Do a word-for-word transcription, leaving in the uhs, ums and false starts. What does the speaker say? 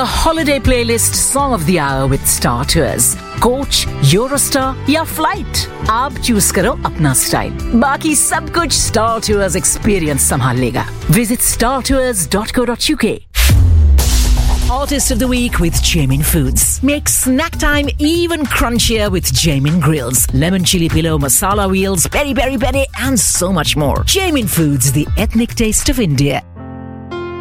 the holiday playlist Song of the Hour with Star Tours. Coach, Eurostar या flight, आप choose करो अपना style. बाकी सब कुछ स्टार टूर्स एक्सपीरियंस संभाल लेगा. Visit star tours dot co dot u k. Artist of the Week with Jamin Foods. Make snack time even crunchier with Jamin Grills. Lemon chili pillow, masala wheels, peri peri peri and so much more. Jamin Foods, the ethnic taste of India.